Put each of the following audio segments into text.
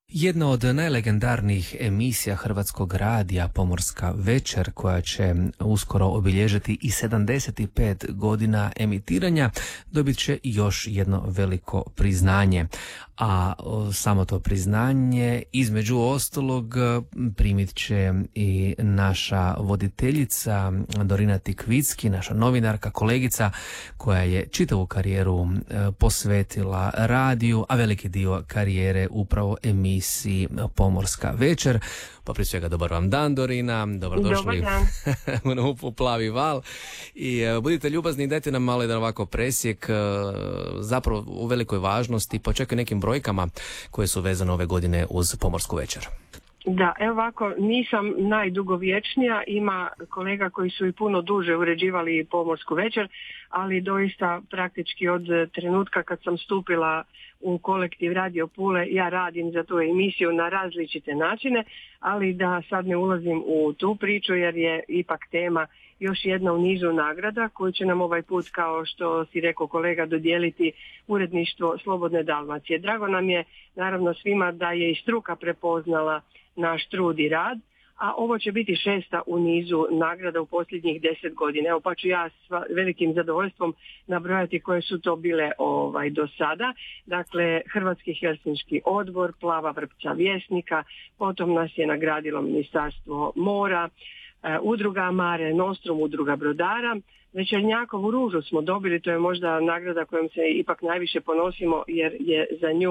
Jedna od najlegendarnijih emisija Hrvatskog radija, Pomorska večer, koja će uskoro obilježiti i 75 godina emitiranja, dobit će još jedno veliko priznanje. A samo to priznanje, između ostalog, primit će i naša voditeljica Dorina Tikvicki, naša novinarka, kolegica koja je čitavu karijeru posvetila radiju, a veliki dio karijere upravo emisiji Pomorska večer. Pa prije svega dobar vam dan, Dorina, dobrodošli u Plavi val i budite ljubazni i dajte nam malo jedan ovako presjek zapravo u velikoj važnosti, pa čak i nekim brojkama koje su vezane ove godine uz Pomorsku večer. Da, evo ovako, nisam najdugovječnija, ima kolega koji su i puno duže uređivali Pomorsku večer, ali doista praktički od trenutka kad sam stupila u kolektiv Radio Pule, ja radim za tu emisiju na različite načine, ali da sad ne ulazim u tu priču jer je ipak tema još jedna u nizu nagrada koju će nam ovaj put, kao što si rekao kolega, dodijeliti uredništvo Slobodne Dalmacije. Drago nam je naravno svima da je i struka prepoznala naš trud i rad, a ovo će biti 6. u nizu nagrada u posljednjih 10 godina. Evo pa ću ja s velikim zadovoljstvom nabrojati koje su to bile do sada. Dakle, Hrvatski helsinški odbor, Plava vrpca Vjesnika, potom nas je nagradilo Ministarstvo mora, udruga Mare Nostrum, udruga brodara. Večernjakovu ružu smo dobili, to je možda nagrada kojom se ipak najviše ponosimo jer je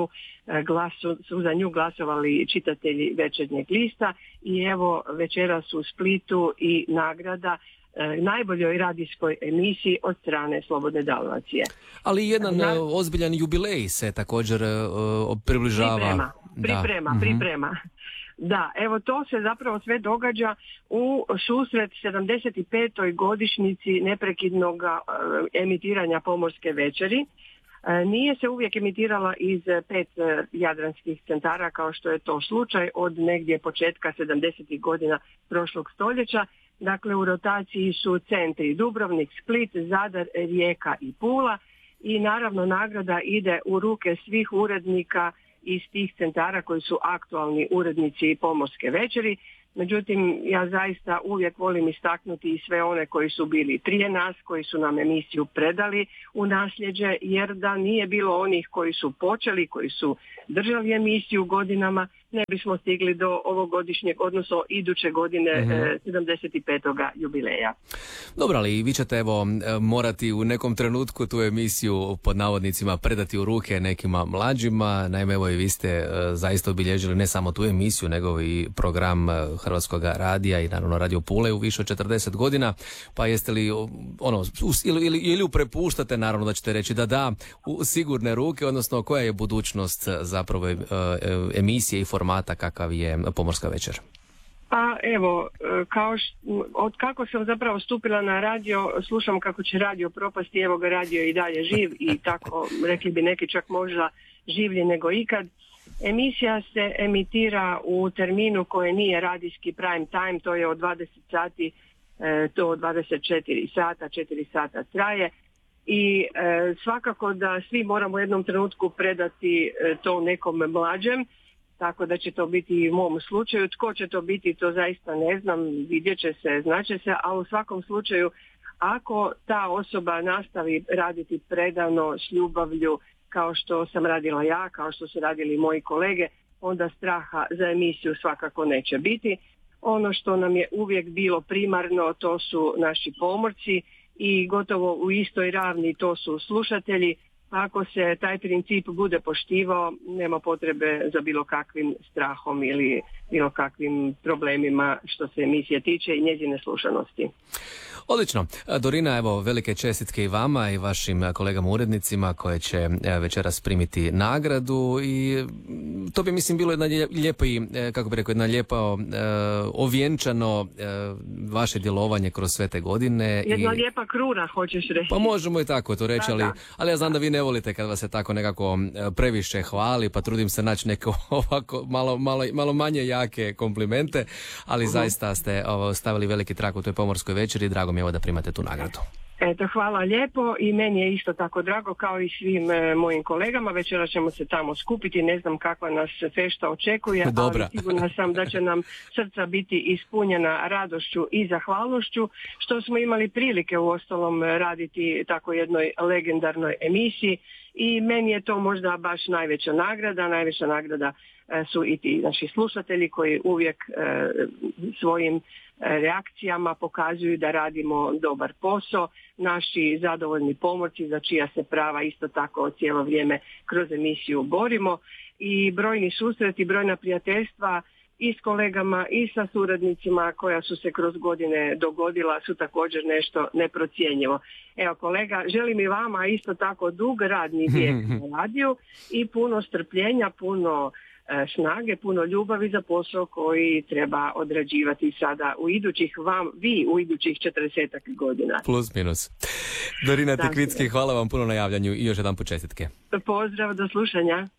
su za nju glasovali čitatelji Večernjeg lista i evo večeras u Splitu i nagrada najboljoj radijskoj emisiji od strane Slobodne Dalmacije. Ali jedan ozbiljan jubilej se također približava. Priprema. Da, evo to se zapravo sve događa u susret 75. godišnjici neprekidnog emitiranja Pomorske večeri. Nije se uvijek emitirala iz 5 jadranskih centara kao što je to slučaj od negdje početka 70. godina prošlog stoljeća. Dakle, u rotaciji su centri Dubrovnik, Split, Zadar, Rijeka i Pula i naravno nagrada ide u ruke svih urednika iz tih centara koji su aktualni urednici Pomorske večeri. Međutim, ja zaista uvijek volim istaknuti i sve one koji su bili prije nas, koji su nam emisiju predali u nasljeđe, jer da nije bilo onih koji su počeli, koji su držali emisiju godinama, ne bismo stigli do ovogodišnjeg, odnosno iduće godine 75. jubileja. Dobro, ali vi ćete morati u nekom trenutku tu emisiju pod navodnicima predati u ruke nekima mlađima. Naime, evo i vi ste zaista obilježili ne samo tu emisiju, nego i program Hrvatskog radija i naravno Radio Pule u više od 40 godina. Pa jeste li ili prepuštate, naravno da ćete reći da u sigurne ruke, odnosno koja je budućnost zapravo emisije i formata kakav je Pomorska večer? Pa evo, od kako sam zapravo stupila na radio, slušam kako će radio propasti, evo ga radio i dalje živ i tako, rekli bi neki čak možda življi nego ikad. Emisija se emitira u terminu koji nije radijski prime time, to je od 20 sati do 24 sata, 4 sata traje. I svakako da svi moramo u jednom trenutku predati to nekom mlađem, tako da će to biti i u mom slučaju. Tko će to biti, to zaista ne znam, vidjet će se, znaće se, ali u svakom slučaju ako ta osoba nastavi raditi predano, s ljubavlju, kao što sam radila ja, kao što su radili moji kolege, onda straha za emisiju svakako neće biti. Ono što nam je uvijek bilo primarno, to su naši pomorci i gotovo u istoj ravni to su slušatelji. Ako se taj princip bude poštivao, nema potrebe za bilo kakvim strahom ili bilo kakvim problemima što se emisije tiče i njezine slušanosti. Odlično. Dorina, evo, velike čestitke i vama i vašim kolegama urednicima koje će večeras primiti nagradu i to bi, mislim, bilo jedna lijepa ovjenčano vaše djelovanje kroz sve te godine. Jedna lijepa kruna, hoćeš reći. Pa možemo i tako to reći, ali ja znam da vi ne volite kad vas se tako nekako previše hvali, pa trudim se naći neke ovako malo manje jake komplimente, ali zaista ste stavili veliki trak u toj Pomorskoj večeri i drago mi je da primate tu nagradu. Eto, hvala lijepo i meni je isto tako drago kao i svim mojim kolegama. Večera ćemo se tamo skupiti, ne znam kakva nas fešta očekuje, Dobra. ali sigurna sam da će nam srca biti ispunjena radošću i zahvalnošću što smo imali prilike u ostalom raditi tako jednoj legendarnoj emisiji i meni je to možda baš najveća nagrada su i ti naši slušatelji koji uvijek svojim reakcijama pokazuju da radimo dobar posao, naši zadovoljni pomorci za čija se prava isto tako cijelo vrijeme kroz emisiju borimo i brojni susreti, brojna prijateljstva i s kolegama i sa suradnicima koja su se kroz godine dogodila su također nešto neprocjenjivo. Evo kolega, želim i vama isto tako dug radni vijek na radiju i puno strpljenja, puno snage, puno ljubavi za posao koji treba odrađivati sada u idućih 40 godina. Plus minus. Dorina Tekvicki, hvala vam puno na javljanju i još jedan čestitke. Pozdrav, do slušanja.